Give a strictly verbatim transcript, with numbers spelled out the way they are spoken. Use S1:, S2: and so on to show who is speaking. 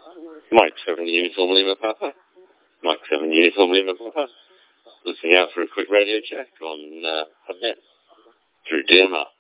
S1: Mike seven Uniform Lima Papa. Mike seven Uniform Lima Papa. Listening out for a quick radio check on uh, Hubnet through D M R.